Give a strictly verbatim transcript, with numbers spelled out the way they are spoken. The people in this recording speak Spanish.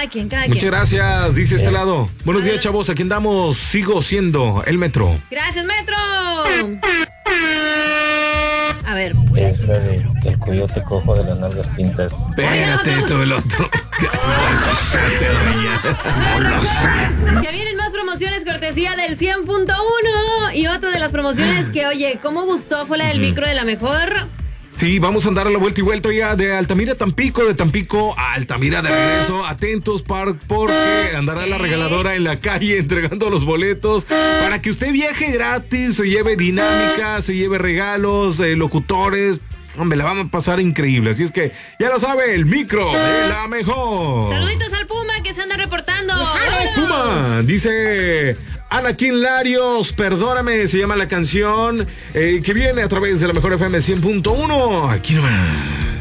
cada quien, cada Muchas quien. gracias, dice este lado. Buenos días, chavos, aquí andamos. Sigo siendo el Metro. Gracias, Metro. A ver. Es la de el coyote cojo de las nalgas pintas. Espérate, tú el otro. Ya vienen más promociones cortesía del cien punto uno. Y otra de las promociones que, oye, ¿cómo gustó? Fue la del micro de la mejor. Sí, vamos a andar a la vuelta y vuelta ya de Altamira a Tampico, de Tampico a Altamira de regreso. Atentos par, porque andará la regaladora en la calle entregando los boletos para que usted viaje gratis, se lleve dinámica, se lleve regalos, eh, locutores. Hombre, la vamos a pasar increíble. Así es que ya lo sabe, el micro de la mejor. Saluditos al Puma que se anda reportando. Puma, dice Anakin Larios, perdóname, se llama la canción, eh, que viene a través de la mejor F M cien punto uno. Aquí nomás.